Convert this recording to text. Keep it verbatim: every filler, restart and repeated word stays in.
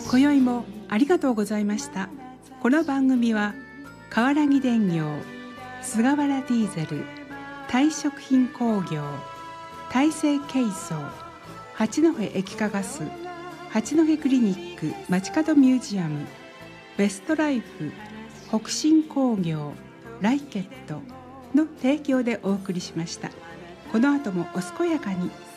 今宵もありがとうございました。この番組は川原木電業、菅原ディーゼル、大食品工業、大成珪藻、八戸液化ガス、八戸クリニック街角ミュージアム、ベストライフ、北進工業、ライケットの提供でお送りしました。この後もお健やかに